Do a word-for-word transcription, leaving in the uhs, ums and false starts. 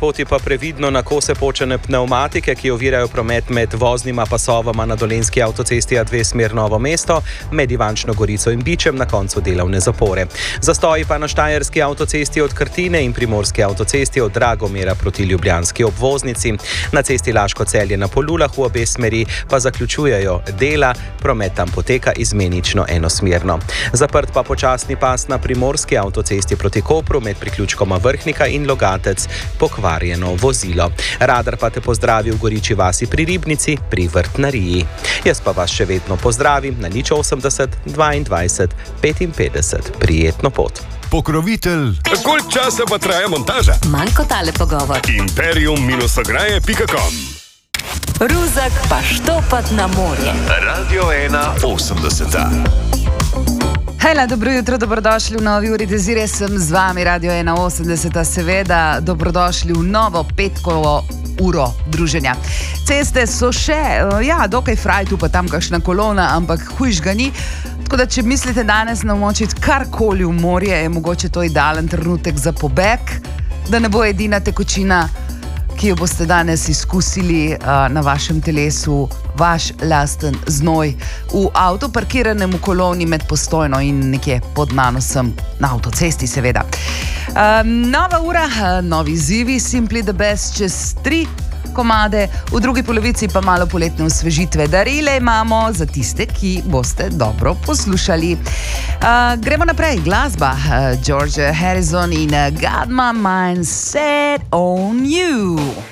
poti pa previdno na kose počene pnevmatike, ki ovirajo promet med voznima pasovama na Dolenjski avtocesti A dve smer Novo mesto, med Ivančno Gorico in Bičem na koncu delovne zapore. Zastoji pa na Štajerski avtocesti od Krtine in Primorski avtocesti od Dragomera proti ljubljanski obvoznici. Na cesti Laško-Celje na Polulah v obe smeri pa zaključujejo dela, promet tam poteka izmenično enosmerno. Zaprt pa počasni pas na Primorski avtocesti proti Kopru med priključkoma Vrhnika in Logatec, pokvarjeno vozilo. Radar pa te pozdravi v Goriči vasi pri Ribnici pri Vrtnariji. Jaz pa vas še vedno pozdravim na nič osemdeset dvaindvajset petinpetdeset. Prijetno pot. Pokrovitelj. Koliko časa pa traja montaža? Manj kot tale pogovor. imperium ograje pika com. Ruzak pa štopat na morje. Radio ena osemdeseta. Hejla, dobro jutro, dobrodošli v novi uri Dezire, sem z vami, Radio ena osemdeseta, seveda, dobrodošli v novo petkovo uro druženja. Ceste so še, ja, dokaj fraj, tu pa tam kakšna kolona, ampak hujš ga ni. Tako da, če mislite danes namočiti karkoli v morje, je mogoče to idealen trenutek za pobeg, da ne bo edina tekočina, ki jo boste danes izkusili uh, na vašem telesu, vaš lasten znoj v avtu, parkiranem v koloni med Postojno in nekje pod Nanosom, na avtocesti seveda. Uh, nova ura, uh, novi izzivi, Simply the Best čez tri komade, v drugi polovici pa malo poletne osvežitve. Darile imamo za tiste, ki boste dobro poslušali. Uh, gremo naprej, glasba. Uh, George Harrison in uh, Got My Mind Set on You.